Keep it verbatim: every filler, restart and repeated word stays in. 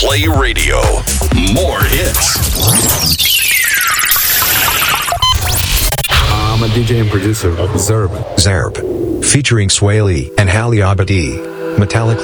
Play Radio. More hits. I'm a D J and producer of Zerb. Zerb. Featuring Sway Lee and Hallie Abadi. Metallic